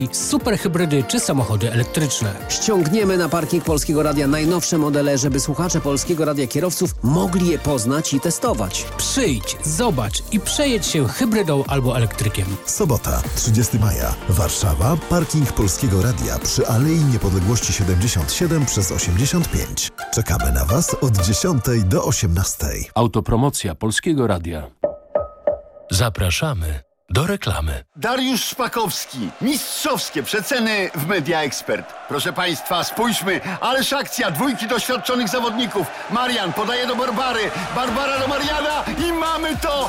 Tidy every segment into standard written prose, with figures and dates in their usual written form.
super hybrydy czy samochody elektryczne. Ściągniemy na parking Polskiego Radia najnowsze modele, żeby słuchacze Polskiego Radia kierowców mogli je poznać i testować. Przyjdź, zobacz i przejedź się hybrydą albo elektrykiem. Sobota, 30 maja. Warszawa, parking Polskiego Radia przy Alei Niepodległości 77 przez 85. Czekamy na Was od 10 do 18. Autopromocja Polskiego Radia. Zapraszamy do reklamy. Dariusz Szpakowski. Mistrzowskie przeceny w Media Expert. Proszę Państwa, spójrzmy, ależ akcja, dwójki doświadczonych zawodników. Marian podaje do Barbary, Barbara do Mariana i mamy to!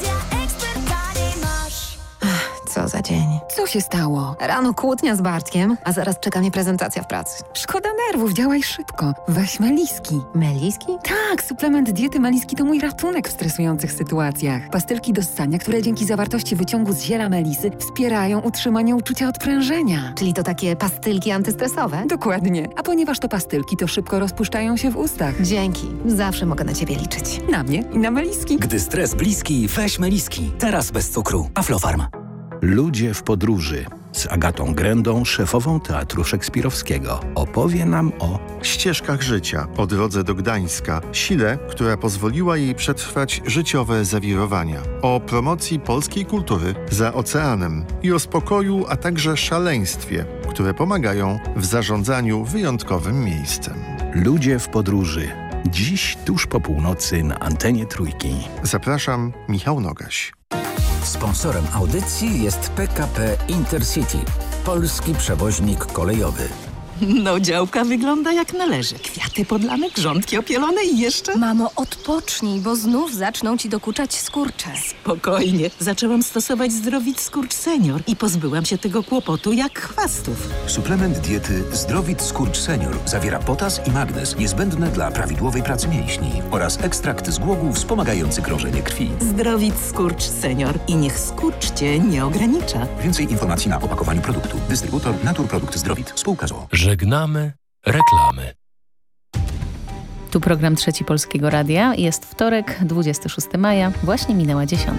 Co za dzień. Co się stało? Rano kłótnia z Bartkiem, a zaraz czeka mnie prezentacja w pracy. Szkoda nerwów, działaj szybko. Weź Meliski. Meliski? Tak, suplement diety Meliski to mój ratunek w stresujących sytuacjach. Pastylki do ssania, które dzięki zawartości wyciągu z ziela melisy wspierają utrzymanie uczucia odprężenia. Czyli to takie pastylki antystresowe? Dokładnie. A ponieważ to pastylki, to szybko rozpuszczają się w ustach. Dzięki. Zawsze mogę na Ciebie liczyć. Na mnie i na Meliski. Gdy stres bliski, weź Meliski. Teraz bez cukru. Aflofarm. Ludzie w podróży z Agatą Grędą, szefową Teatru Szekspirowskiego, opowie nam o ścieżkach życia, po drodze do Gdańska, sile, która pozwoliła jej przetrwać życiowe zawirowania, o promocji polskiej kultury za oceanem i o spokoju, a także szaleństwie, które pomagają w zarządzaniu wyjątkowym miejscem. Ludzie w podróży. Dziś tuż po północy na antenie Trójki. Zapraszam, Michał Nogaś. Sponsorem audycji jest PKP Intercity, polski przewoźnik kolejowy. No, działka wygląda jak należy. Kwiaty podlane, grządki opielone i jeszcze... Mamo, odpocznij, bo znów zaczną ci dokuczać skurcze. Spokojnie. Zaczęłam stosować Zdrowit Skurcz Senior i pozbyłam się tego kłopotu jak chwastów. Suplement diety Zdrowit Skurcz Senior zawiera potas i magnez niezbędne dla prawidłowej pracy mięśni oraz ekstrakt z głogu wspomagający krążenie krwi. Zdrowit Skurcz Senior i niech skurcz cię nie ogranicza. Więcej informacji na opakowaniu produktu. Dystrybutor Naturprodukt Zdrowit. Spółka z o.o. Żegnamy reklamy. Tu program Trzeci Polskiego Radia. Jest wtorek, 26 maja. Właśnie minęła 10.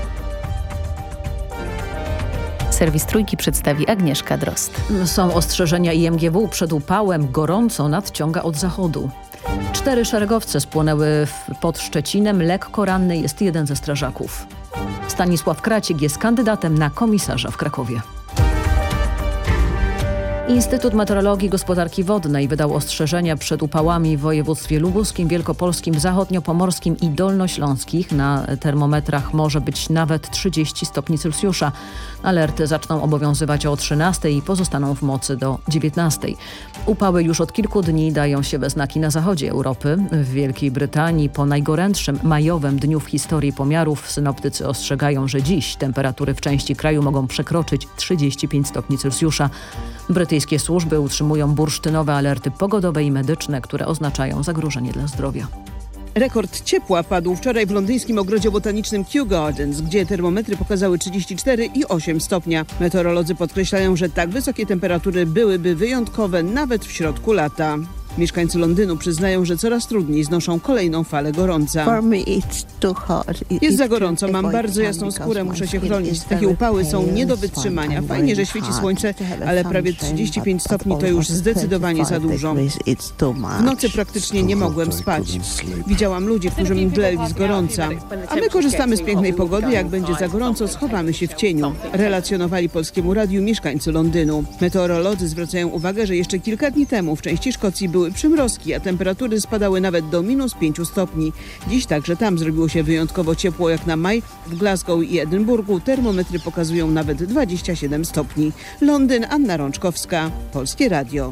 Serwis Trójki przedstawi Agnieszka Drozd. Są ostrzeżenia IMGW przed upałem. Gorąco nadciąga od zachodu. 4 szeregowce spłonęły pod Szczecinem. Lekko ranny jest jeden ze strażaków. Stanisław Kracik jest kandydatem na komisarza w Krakowie. Instytut Meteorologii i Gospodarki Wodnej wydał ostrzeżenia przed upałami w województwie lubuskim, wielkopolskim, zachodniopomorskim i dolnośląskich. Na termometrach może być nawet 30 stopni Celsjusza. Alerty zaczną obowiązywać o 13 i pozostaną w mocy do 19. Upały już od kilku dni dają się we znaki na zachodzie Europy. W Wielkiej Brytanii po najgorętszym majowym dniu w historii pomiarów synoptycy ostrzegają, że dziś temperatury w części kraju mogą przekroczyć 35 stopni Celsjusza. Brytyjskie służby utrzymują bursztynowe alerty pogodowe i medyczne, które oznaczają zagrożenie dla zdrowia. Rekord ciepła padł wczoraj w londyńskim ogrodzie botanicznym Kew Gardens, gdzie termometry pokazały 34,8 stopnia. Meteorolodzy podkreślają, że tak wysokie temperatury byłyby wyjątkowe nawet w środku lata. Mieszkańcy Londynu przyznają, że coraz trudniej znoszą kolejną falę gorąca. Jest za gorąco, mam bardzo jasną skórę, muszę się chronić. Takie upały są nie do wytrzymania. Fajnie, że świeci słońce, ale prawie 35 stopni to już zdecydowanie za dużo. W nocy praktycznie nie mogłem spać. Widziałam ludzi, którzy mdleli z gorąca. A my korzystamy z pięknej pogody, jak będzie za gorąco, schowamy się w cieniu. Relacjonowali Polskiemu Radiu mieszkańcy Londynu. Meteorolodzy zwracają uwagę, że jeszcze kilka dni temu w części Szkocji były przymrozki, a temperatury spadały nawet do -5 stopni. Dziś także tam zrobiło się wyjątkowo ciepło jak na maj. W Glasgow i Edynburgu termometry pokazują nawet 27 stopni. Londyn, Anna Rączkowska, Polskie Radio.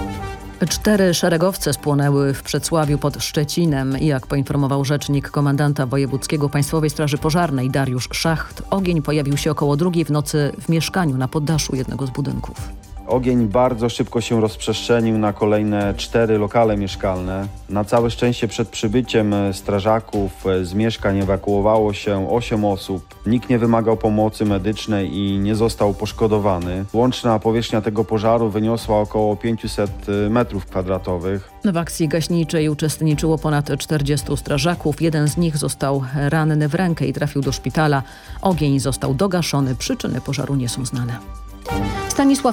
4 szeregowce spłonęły w Przedsławiu pod Szczecinem i jak poinformował rzecznik komendanta wojewódzkiego Państwowej Straży Pożarnej Dariusz Szacht, ogień pojawił się około 2 w nocy w mieszkaniu na poddaszu jednego z budynków. Ogień bardzo szybko się rozprzestrzenił na kolejne 4 lokale mieszkalne. Na całe szczęście przed przybyciem strażaków z mieszkań ewakuowało się 8 osób. Nikt nie wymagał pomocy medycznej i nie został poszkodowany. Łączna powierzchnia tego pożaru wyniosła około 500 m2. W akcji gaśniczej uczestniczyło ponad 40 strażaków. Jeden z nich został ranny w rękę i trafił do szpitala. Ogień został dogaszony. Przyczyny pożaru nie są znane. Stanisław